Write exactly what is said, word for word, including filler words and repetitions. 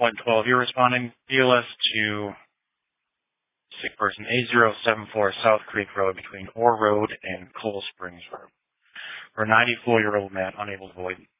one twelve, you're responding. B L S to sick person eight zero seven four South Creek Road between Orr Road and Coal Springs Road. For a ninety-four-year-old man unable to avoid